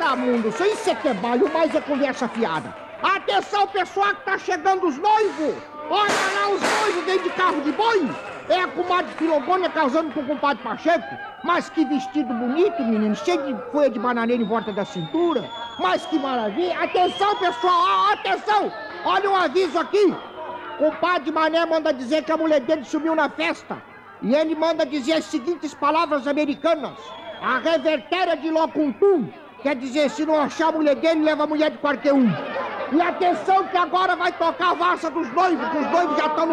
Mundo, isso é que é baile, mais é conversa fiada. Atenção, pessoal, que tá chegando os noivos. Olha lá os noivos dentro de carro de boi. É a comadre Filogônia casando com o compadre Pacheco. Mas que vestido bonito, menino, cheio de folha de bananeira em volta da cintura. Mas que maravilha. Atenção, pessoal, atenção. Olha um aviso aqui. Compadre Mané manda dizer que a mulher dele sumiu na festa. E ele manda dizer as seguintes palavras americanas. A revertéria de locuntum. Quer dizer, se não achar a mulher dele, leva a mulher de qualquer um. E atenção que agora vai tocar a valsa dos noivos, que os noivos já estão no